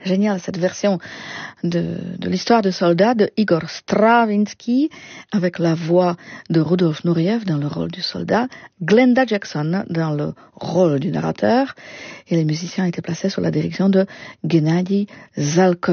Génial, cette version de l'histoire de soldat de Igor Stravinsky, avec la voix de Rudolf Nureyev dans le rôle du soldat, Glenda Jackson dans le rôle du narrateur, et les musiciens étaient placés sous la direction de Gennady Zalkovitch.